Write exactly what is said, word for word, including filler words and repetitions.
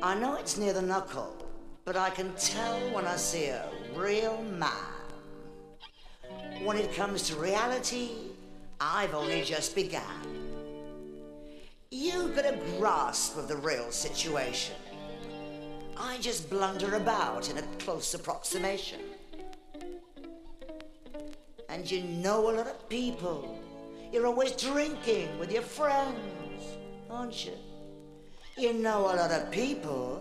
I know it's near the knuckle, but I can tell when I see a real man. When it comes to reality, I've only just begun. You get a grasp of the real situation. I just blunder about in a close approximation. And you know a lot of people. You're always drinking with your friends, aren't you? You know a lot of people.